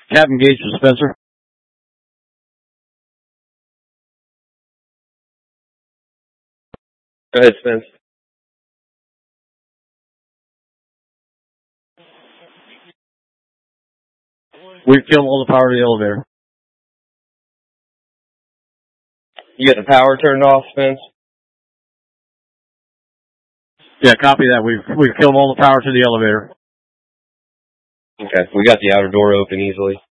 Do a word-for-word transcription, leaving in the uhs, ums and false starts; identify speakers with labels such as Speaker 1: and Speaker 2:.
Speaker 1: Captain Gage to Spencer.
Speaker 2: Go ahead, Spence.
Speaker 1: We've killed all the power to the elevator.
Speaker 2: You got the power turned off, Spence?
Speaker 1: Yeah, copy that. We've we've killed all the power to the elevator.
Speaker 2: Okay, we got the outer door open easily.